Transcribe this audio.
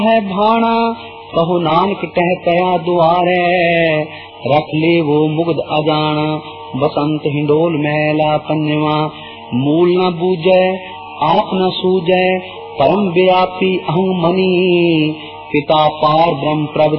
है भाना कहो नानक कह कया दुआरे, रख ले वो मुग्ध अजाना बसंत हिंडोल मैला पंजवा। मूल न बूझे आप न सूझे परम व्यापी अहं मनी, पिता पार ब्रह्म प्रभ